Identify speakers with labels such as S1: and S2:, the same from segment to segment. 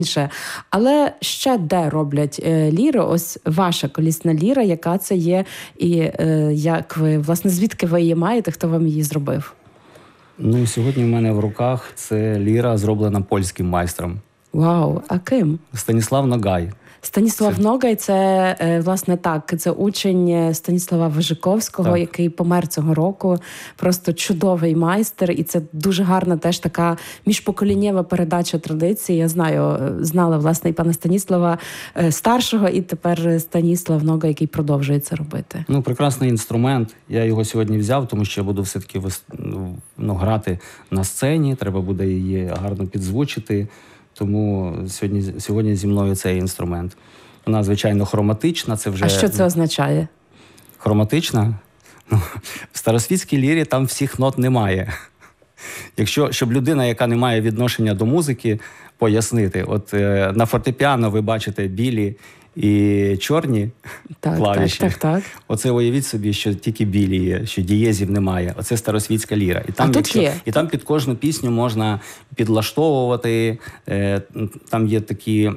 S1: Але ще де роблять ліри? Ось ваша колісна ліра, яка це є, і як ви, власне, звідки ви її маєте, хто вам її зробив?
S2: Ну, сьогодні в мене в руках це ліра, зроблена польським майстром.
S1: Вау, а ким?
S2: Станіслав Ногай.
S1: Станіслав Ногай – це, власне, так, це учень Станіслава Важиковського, який помер цього року. Просто чудовий майстер, і це дуже гарна теж така міжпоколіннєва передача традиції. Я знала, власне, і пана Станіслава старшого, і тепер Станіслав Ногай, який продовжує це робити.
S2: Ну, прекрасний інструмент. Я його сьогодні взяв, тому що я буду все-таки грати на сцені, треба буде її гарно підзвучити. Тому сьогодні зі мною цей інструмент. Вона, звичайно, хроматична. Це вже...
S1: А що це означає?
S2: Хроматична? Ну, в старосвітській лірі там всіх нот немає. Щоб людина, яка не має відношення до музики, пояснити. От на фортепіано ви бачите білі і чорні клавіші.
S1: Так.
S2: Оце уявіть собі, що тільки білі є, що дієзів немає. Оце старосвітська ліра. І там під кожну пісню можна підлаштовувати. Там є такі...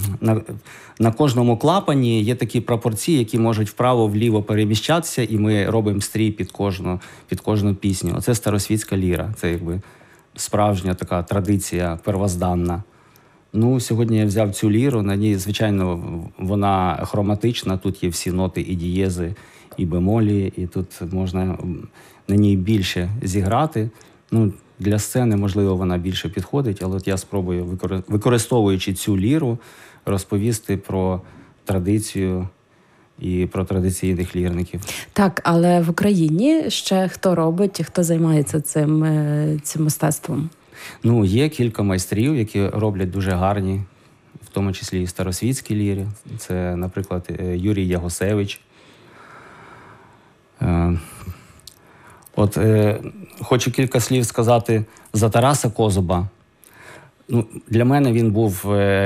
S2: На кожному клапані є такі пропорції, які можуть вправо-вліво переміщатися, і ми робимо стрій під кожну пісню. Оце старосвітська ліра. Це якби справжня така традиція первозданна. Ну, сьогодні я взяв цю ліру, на ній, звичайно, вона хроматична, тут є всі ноти і дієзи, і бемолі, і тут можна на ній більше зіграти. Ну, для сцени, можливо, вона більше підходить, але от я спробую, використовуючи цю ліру, розповісти про традицію і про традиційних лірників.
S1: Так, але в Україні ще хто робить, хто займається цим мистецтвом?
S2: Ну, є кілька майстрів, які роблять дуже гарні, в тому числі і старосвітські ліри. Це, наприклад, Юрій Ягосевич. Хочу кілька слів сказати за Тараса Козуба. Ну, для мене він був,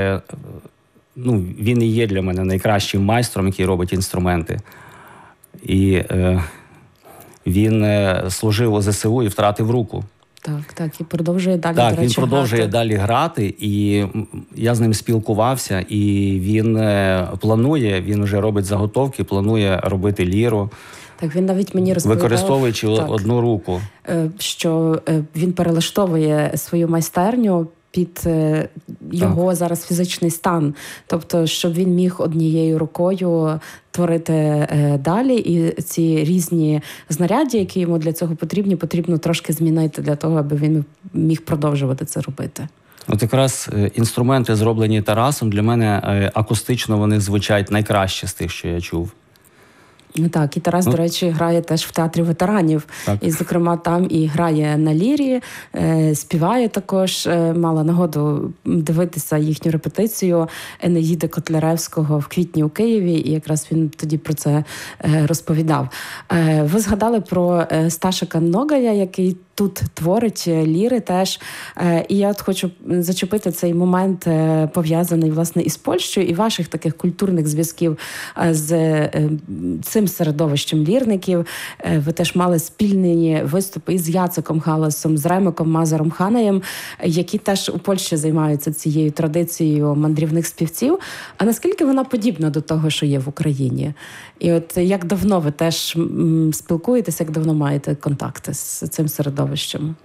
S2: він і є для мене найкращим майстром, який робить інструменти. І він служив у ЗСУ і втратив руку.
S1: Так, і продовжує далі,
S2: Так, він продовжує далі грати, і я з ним спілкувався, і він планує, він вже робить заготовки, планує робити ліру.
S1: Так, він навіть мені розповідав,
S2: використовуючи одну руку.
S1: Що він перелаштовує свою майстерню під його зараз фізичний стан. Тобто, щоб він міг однією рукою творити далі, і ці різні знаряддя, які йому для цього потрібно трошки змінити для того, аби він міг продовжувати це робити.
S2: От якраз інструменти, зроблені Тарасом, для мене акустично вони звучать найкраще з тих, що я чув.
S1: Так, і Тарас, до речі, грає теж в театрі ветеранів. Так. І, зокрема, там і грає на лірі, співає також. Мала нагоду дивитися їхню репетицію Енеїди Котляревського в квітні у Києві, і якраз він тоді про це розповідав. Ви згадали про Сташика Ногая, який тут творить ліри теж. І я от хочу зачепити цей момент, пов'язаний, власне, із Польщею, і ваших таких культурних зв'язків з цим середовищем лірників. Ви теж мали спільні виступи із Яцеком Галасом, з Ремиком Мазаром Ханаєм, які теж у Польщі займаються цією традицією мандрівних співців. А наскільки вона подібна до того, що є в Україні? І от як давно ви теж спілкуєтеся, як давно маєте контакти з цим середовищем?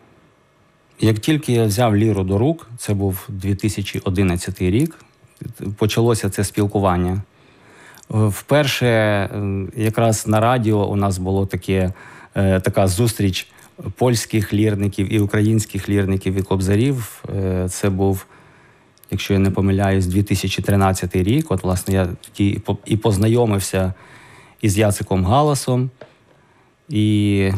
S2: Як тільки я взяв ліру до рук, це був 2011 рік, почалося це спілкування. Вперше якраз на радіо у нас була така зустріч польських лірників і українських лірників і кобзарів. Це був, якщо я не помиляюсь, 2013 рік. От, власне, я тоді і познайомився із Яцеком Галасом, і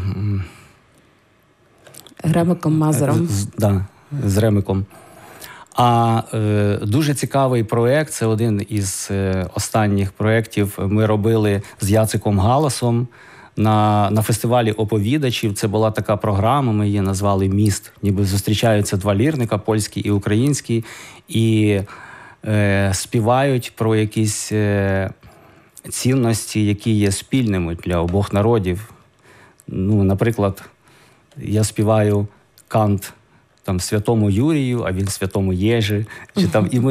S1: Ремиком Мазаром.
S2: З Ремиком. А дуже цікавий проєкт, це один із останніх проєктів, ми робили з Яцеком Галасом на фестивалі оповідачів. Це була така програма, ми її назвали «Міст». Ніби зустрічаються два лірника, польський і український, і співають про якісь цінності, які є спільними для обох народів. Ну, наприклад, я співаю кант там святому Юрію, а він святому Єжи, чи там і ми